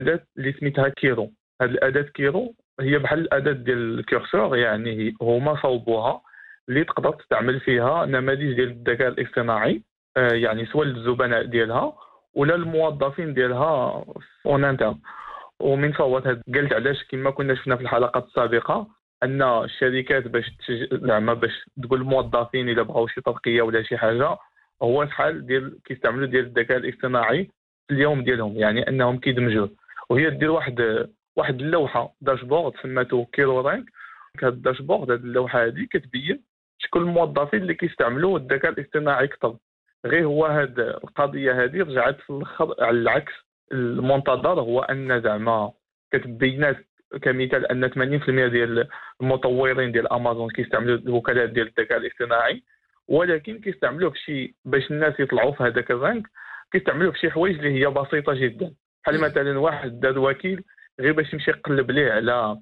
أداة اللي سميتها كيرو. هاد الأداة كيرو هي بحال الأداة ديال الكورسور، يعني هما صوبوها اللي تقدر تستعمل فيها نماذج ديال الذكاء الاصطناعي، يعني سواء للزبناء ديالها ولا الموظفين ديالها اون انترن. ومن صوت هاد قالت علاش كما كنا شفنا في الحلقات السابقة ان الشركات باش زعما باش تقول الموظفين الا بغاو شي ترقية ولا شي حاجة، هو شحال ديال كيستعملوا ديال الذكاء الاصطناعي في اليوم ديالهم، يعني انهم كيدمجوه. وهي دير واحد اللوحه داشبورد سماتو كيرو رانك. هاد الداشبورد، هاد اللوحه هادي كتبين شكون الموظفين اللي كيستعملوا الذكاء الاصطناعي اكثر. غير هو هاد القضيه هادي رجعت في الاخر على العكس المنتظر، هو ان زعما كتبينات كمثال ان 80% ديال المطورين ديال امازون كيستعملوا الوكالات ديال الذكاء الاصطناعي، ولكن كيستعملوه في شي باش الناس يطلعوا في هذاك الرانك، كيستعملوه في شي حوايج اللي هي بسيطه جدا. بحال مثلا واحد دار وكيل غير باش يمشي يقلب ليه على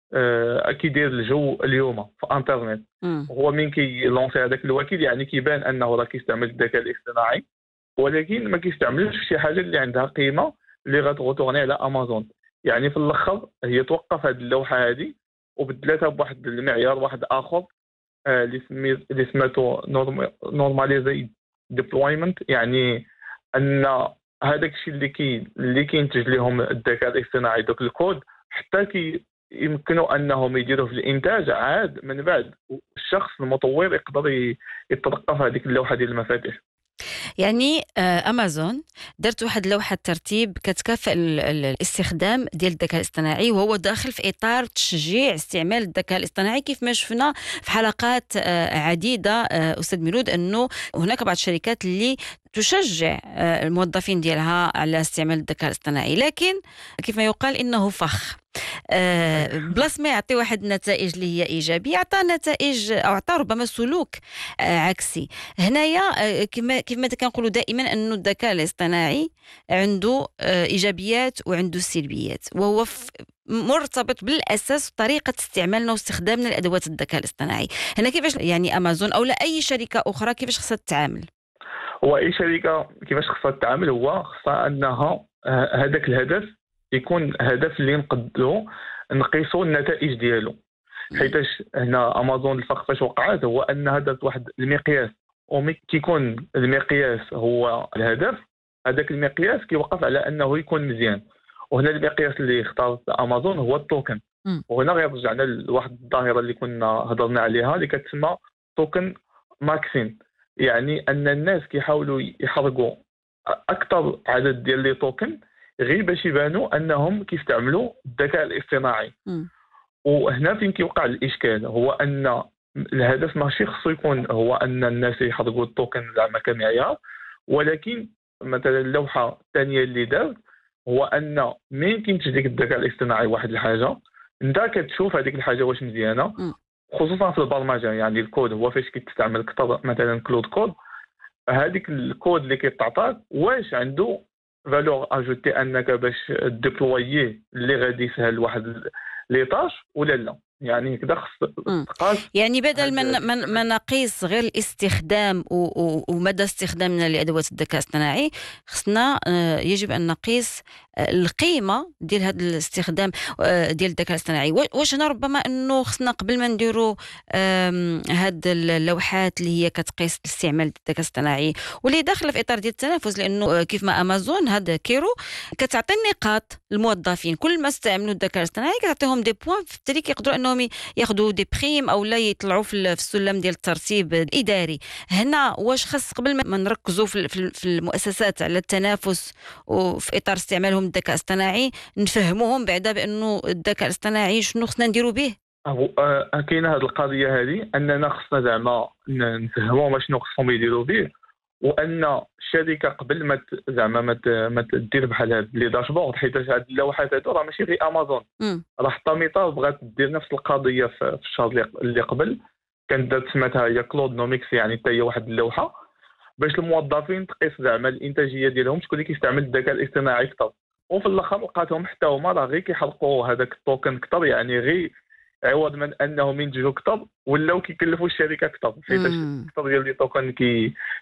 كيدير الجو اليوم في انترنت. هو من كيلونسي هذاك الوكيل يعني كيبان انه راه كيستعمل الذكاء الاصطناعي، ولكن ما كيستعملوش في شي حاجه اللي عندها قيمه اللي غتغوتورني على امازون. يعني في الاخر هي توقف هذه اللوحه هذه وبدلتها بواحد المعيار واحد اخر، اللي سميتو نورماليزي ديبلويمنت، يعني ان هذاك الشيء اللي كينتج لهم الذكاء الاصطناعي دوك الكود حتى يمكنوا انهم يديروه في الانتاج عاد من بعد الشخص المطور يقدر يترقى في هذيك اللوحه ديال المفاتيح. يعني امازون درت واحد لوحه ترتيب كتكافئ الاستخدام ديال الذكاء الاصطناعي، وهو داخل في اطار تشجيع استعمال الذكاء الاصطناعي كيف ما شفنا في حلقات عديده استاذ ميلود، انه هناك بعض الشركات اللي تشجع الموظفين ديالها على استعمال الذكاء الاصطناعي، لكن كيف ما يقال انه فخ. بلاص ما يعطي واحد النتائج اللي هي ايجابيه، عطى نتائج او عطى ربما سلوك عكسي. هنايا كيف ما كنقولوا دائما انه الذكاء الاصطناعي عنده ايجابيات وعنده سلبيات، وهو مرتبط بالاساس بطريقه استعمالنا واستخدامنا لادوات الذكاء الاصطناعي. هنا كيفاش يعني امازون او لا اي شركه اخرى كيفاش خصها تتعامل؟ هو اي شركه كيفاش خصها تتعامل، هو خصها انها هذاك الهدف يكون هدف اللي نقدروا نقيسوا النتائج ديالو. حيتاش هنا امازون الفرق فاش وقعت هو انها دارت واحد المقياس، كيكون المقياس هو الهدف، هذاك المقياس كيوقف على انه يكون مزيان. وهنا المقياس اللي اختارت امازون هو التوكن. وهنا غير رجعنا لواحد الظاهره اللي كنا هضرنا عليها اللي كتسمى توكن ماكسين، يعني ان الناس كيحاولوا يحرقوا اكثر عدد ديال لي توكن غير باش يبانوا انهم كيستعملوا الذكاء الاصطناعي. وهنا فين كيوقع الاشكال، هو ان الهدف ماشي خصو يكون هو ان الناس يحرقوا التوكن زعما كمعيار، ولكن مثلا اللوحه الثانيه اللي دار هو ان مين كينتج ديك الذكاء الاصطناعي واحد الحاجه، انت كتشوف هذيك الحاجه واش مزيانه، خصوصا في البرمجه. يعني الكود هو فاش كتستعمل اكثر مثلا كلود كود، هذيك الكود اللي كيتعطاك واش عنده فالور اجوتي انك باش ديبلوييه اللي غادي يسهل واحد لي طاش ولا لا. يعني كذا خص تقاس. يعني بدل ما نقيس غير الاستخدام ومدى استخدامنا لادوات الذكاء الاصطناعي، خصنا يجب ان نقيس القيمه ديال هذا الاستخدام ديال الذكاء الاصطناعي. واش انا ربما انه خصنا قبل ما نديروا هاد اللوحات اللي هي كتقيس استعمال الذكاء الاصطناعي واللي داخله في اطار ديال التنافس، لانه كيف ما امازون هذا كيرو كتعطي النقاط الموظفين كل ما استعملوا الذكاء الاصطناعي كتعطيهم دي بوين، بالتالي كيقدروا انهم ياخذوا دي بريم او لا يطلعوا في السلم ديال الترتيب الاداري. هنا واش خص قبل ما نركزوا في المؤسسات على التنافس وفي اطار استعمالهم الذكاء الاصطناعي نفهموهم بعدا بانه الذكاء الاصطناعي شنو خصنا نديروا به؟ كاينه هذه القضيه هذه اننا خصنا زعما نفهموا شنو خصهم يديروا به، وان الشركه قبل ما تدير بحال هاد لي داشبورد، حيت هاد اللوحات هادو راه ماشي غير امازون، راه حتى ميتا بغات دير نفس القضيه في الشهر اللي قبل كانت دارت سماتها هي كلود نوميكس، يعني حتى هي واحد اللوحه باش الموظفين تقيس زعما الانتاجيه ديالهم شكون اللي كيستعمل الذكاء الاصطناعي اكثر. وفي الاخر لقاتهم حتى هما راه غير كيحرقوا هذاك التوكن اكثر، يعني غير عوض من انهم ينتجوا اكثر ولاو كيكلفوا الشركه اكثر، حيت اكثر ديال لي توكن